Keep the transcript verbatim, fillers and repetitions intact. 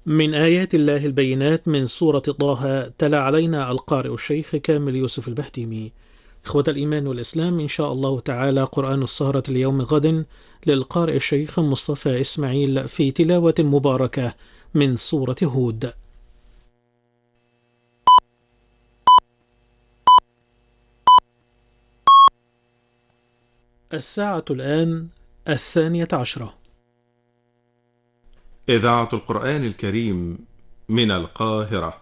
من آيات الله البينات من سورة طه. تلا علينا القارئ الشيخ كامل يوسف البهتيمي. إخوة الإيمان والإسلام، إن شاء الله تعالى قرآن السهرة اليوم غد للقارئ الشيخ مصطفى إسماعيل في تلاوة مباركة من سورة هود. الساعة الآن الثانية عشرة. إذاعة القرآن الكريم من القاهرة.